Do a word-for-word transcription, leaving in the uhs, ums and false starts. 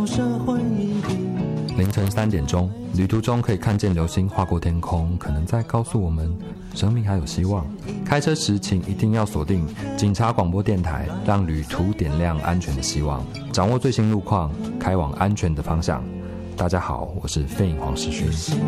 社会议题。 凌晨三点钟，旅途中可以看见流星划过天空，可能在告诉我们生命还有希望。开车时请一定要锁定警察广播电台，让旅途点亮安全的希望，掌握最新路况，开往安全的方向。大家好，我是飞影黄世勋。